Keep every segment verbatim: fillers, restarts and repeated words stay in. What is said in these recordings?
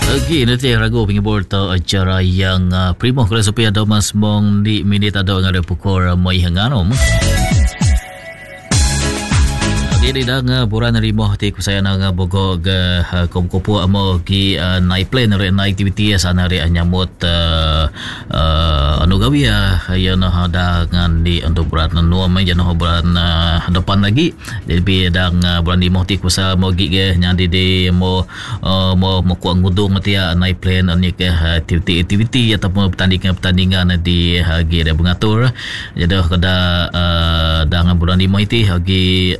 Lagi nanti ragu pengibur tau acara yang uh, primo kalau supaya ada mas mong di minit ada ngada pukul mai hanganom. Jadi dah buran rimah ti ku saya nang bogo ga kom-kopo amo gi naik plane re naik aktiviti sana re nyamut anu gawi ya yana da ngan di untuk bulan nuam ya no bulan depan lagi. Jadi dah bulan rimah ti ku sa mo gi ge nyandi di mo mo mo ku ngudung ti ya naik plane ani ke aktiviti-aktiviti ataupun pertandingan-pertandingan di gi ada mengatur. Jadi kada dah bulan rimah ti hagi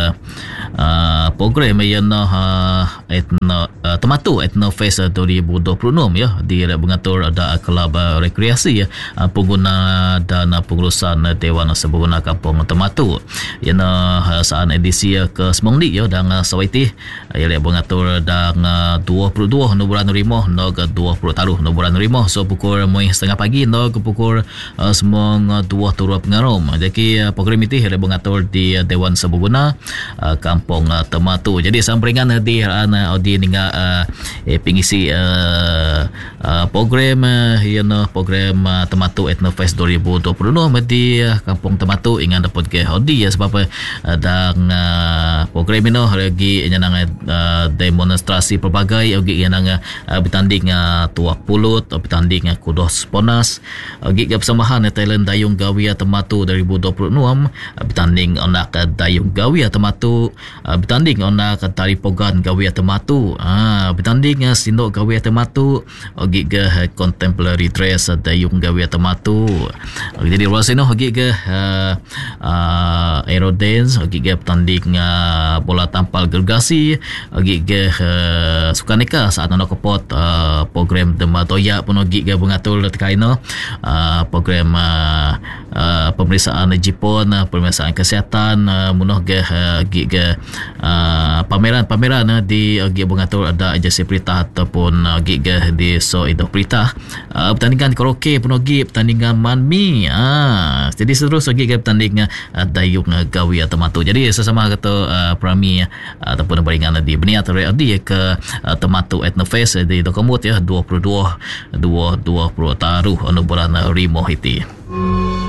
Uh, program yang uh, etno uh, tematu Etnofest dua ribu dua puluh enam ya di mengatur ada kelab uh, rekreasi ya uh, pengguna dan uh, pengurusan uh, Dewan Serbaguna Kampung Tematu yang uh, saat edisi uh, ke sembilan ya dan uh, sawiti uh, yang mengatur dan uh, dua puluh dua no bulan rimah no ke dua puluh taruh no bulan rimah so pukul moi setengah pagi no ke pukul uh, semong uh, dua turut pengarum. Jadi uh, program itu yang mengatur di uh, Dewan Serbaguna uh, Kampung uh, Tematu. Jadi sampringan uh, di uh, di ninga uh, eh, pengisi uh, uh, program uh, you know, program uh, Tematu Etnofest dua ribu dua puluh enam di uh, Kampung Tematu ingat dapat ke hodi ya sebab uh, dan uh, program ini lagi yang uh, demonstrasi pelbagai lagi yang uh, bertanding uh, tuak pulut bertanding uh, kudos ponas lagi kebersamaan uh, Thailand Dayung Gawia Tematu dua ribu dua puluh enam uh, bertanding anak uh, Dayung Gawia Tematu uh, bertanding anak uh, Tari Pogan Gawia Tematu uh, bertanding uh, Sindok Gawia Tematu lagi ke uh, contemporary dress uh, Dayung Gawia Tematu uh, jadi rasanya lagi ke uh, uh, aerodance lagi ke bertanding uh, bola tampal gergasi lagi ke uh, sukaneka saat anak kepot uh, program Dematoya pun lagi ke mengatur terkaina uh, program uh, uh, pemeriksaan Jipon uh, pemeriksaan kesihatan uh, munoh ke uh, ke uh, pameran-pameran uh, di lagi uh, mengatur ada agensi perintah ataupun lagi uh, di so itu perintah uh, pertandingan karaoke pun lagi pertandingan manmi uh, jadi terus lagi ke pertandingan uh, Dayung uh, Gawia Tematu. Jadi sesama kata uh, Prami uh, ataupun beringan di Beniat di ke uh, Tematu Etnofest di Dokomut ya dua puluh dua dua puluh taruh anu bulan uh, rimah itu.